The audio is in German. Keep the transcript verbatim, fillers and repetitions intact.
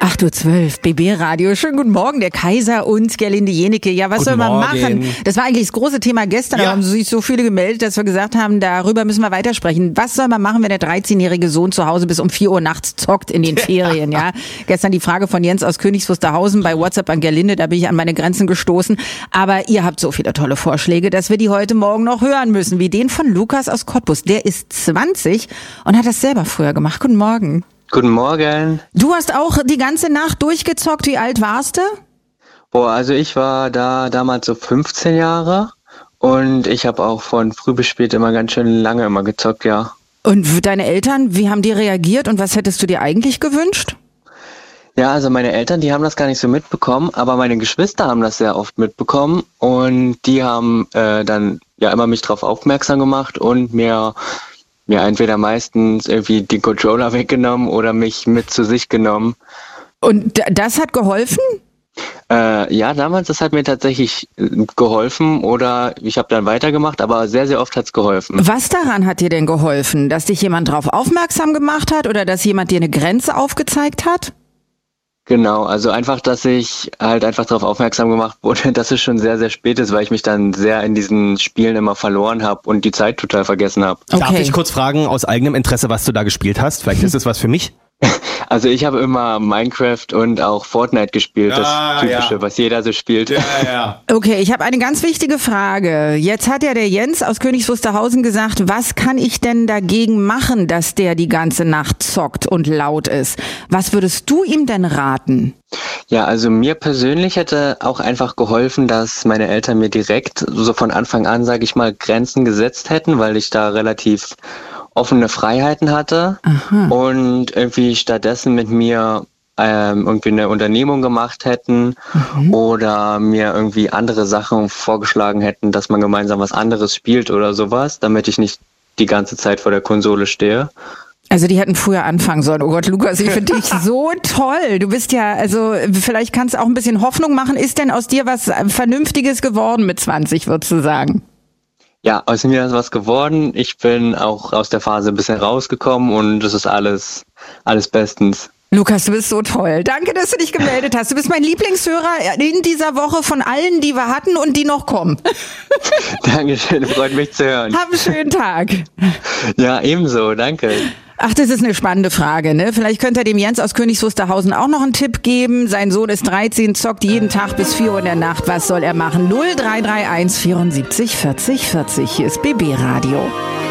acht Uhr zwölf, B B-Radio. Schönen guten Morgen, der Kaiser und Gerlinde Jenecke. Ja, was Guten soll man Morgen. machen? Das war eigentlich das große Thema gestern, Ja. da haben sich so viele gemeldet, dass wir gesagt haben, darüber müssen wir weitersprechen. Was soll man machen, wenn der dreizehnjährige Sohn zu Hause bis um vier Uhr nachts zockt in den Ferien, ja? Gestern die Frage von Jens aus Königs Wusterhausen bei WhatsApp an Gerlinde, da bin ich an meine Grenzen gestoßen. Aber ihr habt so viele tolle Vorschläge, dass wir die heute Morgen noch hören müssen, wie den von Lukas aus Cottbus. Der ist zwanzig und hat das selber früher gemacht. Guten Morgen. Guten Morgen. Du hast auch die ganze Nacht durchgezockt. Wie alt warst du? Boah, also ich war da damals so fünfzehn Jahre und ich habe auch von früh bis spät immer ganz schön lange immer gezockt, ja. Und deine Eltern, wie haben die reagiert und was hättest du dir eigentlich gewünscht? Ja, also meine Eltern, die haben das gar nicht so mitbekommen, aber meine Geschwister haben das sehr oft mitbekommen und die haben äh, dann ja immer mich drauf aufmerksam gemacht und mir ja entweder meistens irgendwie den Controller weggenommen oder mich mit zu sich genommen. Und d- das hat geholfen? Äh, ja, damals, das hat mir tatsächlich äh, geholfen oder ich habe dann weitergemacht, aber sehr, sehr oft hat's geholfen. Was daran hat dir denn geholfen? Dass dich jemand drauf aufmerksam gemacht hat oder dass jemand dir eine Grenze aufgezeigt hat? Genau, also einfach, dass ich halt einfach darauf aufmerksam gemacht wurde, dass es schon sehr, sehr spät ist, weil ich mich dann sehr in diesen Spielen immer verloren habe und die Zeit total vergessen habe. Okay. Darf ich kurz fragen, aus eigenem Interesse, was du da gespielt hast? Vielleicht ist es was für mich? Also ich habe immer Minecraft und auch Fortnite gespielt, Ah, das Typische, ja. was jeder so spielt. ja. Okay, ich habe eine ganz wichtige Frage. Jetzt hat ja der Jens aus Königs Wusterhausen gesagt, was kann ich denn dagegen machen, dass der die ganze Nacht zockt und laut ist? Was würdest du ihm denn raten? Ja, also mir persönlich hätte auch einfach geholfen, dass meine Eltern mir direkt so von Anfang an, sage ich mal, Grenzen gesetzt hätten, weil ich da relativ offene Freiheiten hatte. Aha. Und irgendwie stattdessen mit mir ähm, irgendwie eine Unternehmung gemacht hätten Mhm. oder mir irgendwie andere Sachen vorgeschlagen hätten, dass man gemeinsam was anderes spielt oder sowas, damit ich nicht die ganze Zeit vor der Konsole stehe. Also die hätten früher anfangen sollen. Oh Gott, Lukas, ich finde dich so toll. Du bist ja, also vielleicht kannst du auch ein bisschen Hoffnung machen. Ist denn aus dir was Vernünftiges geworden mit zwanzig, würdest du sagen? Ja, aus mir ist was geworden. Ich bin auch aus der Phase ein bisschen rausgekommen und es ist alles, alles bestens. Lukas, du bist so toll. Danke, dass du dich gemeldet hast. Du bist mein Lieblingshörer in dieser Woche von allen, die wir hatten und die noch kommen. Dankeschön, freut mich zu hören. Hab einen schönen Tag. Ja, ebenso, danke. Ach, das ist eine spannende Frage, ne? Vielleicht könnt ihr dem Jens aus Königs Wusterhausen auch noch einen Tipp geben. Sein Sohn ist dreizehn, zockt jeden Tag bis vier Uhr in der Nacht. Was soll er machen? null drei drei eins vierundsiebzig vierzig vierzig. Hier ist B B Radio.